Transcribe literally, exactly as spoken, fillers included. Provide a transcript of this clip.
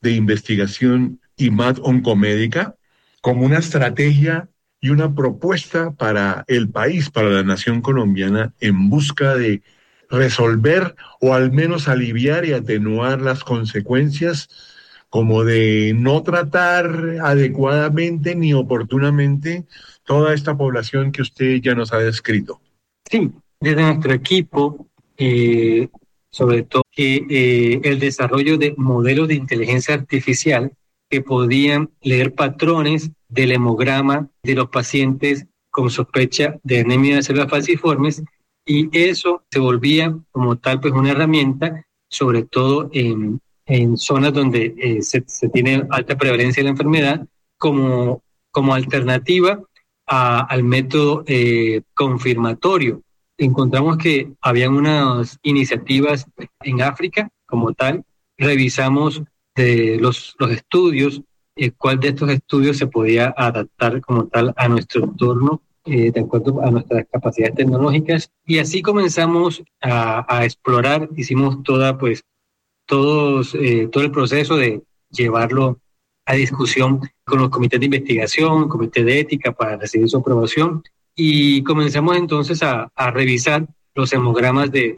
de Investigación I M A D Oncomédica como una estrategia y una propuesta para el país, para la nación colombiana, en busca de resolver o al menos aliviar y atenuar las consecuencias como de no tratar adecuadamente ni oportunamente toda esta población que usted ya nos ha descrito. Sí, desde nuestro equipo, eh, sobre todo que eh, el desarrollo de modelos de inteligencia artificial que podían leer patrones del hemograma de los pacientes con sospecha de anemia de células falciformes, y eso se volvía como tal pues una herramienta, sobre todo en, en zonas donde eh, se, se tiene alta prevalencia de la enfermedad, como, como alternativa a, al método eh, confirmatorio. Encontramos que habían unas iniciativas en África como tal. Revisamos de los, los estudios, eh, cuál de estos estudios se podía adaptar como tal a nuestro entorno, eh, de acuerdo a nuestras capacidades tecnológicas, y así comenzamos a, a explorar. Hicimos toda pues todos eh, todo el proceso de llevarlo a discusión con los comités de investigación, comité de ética para recibir su aprobación, y comenzamos entonces a, a revisar los hemogramas de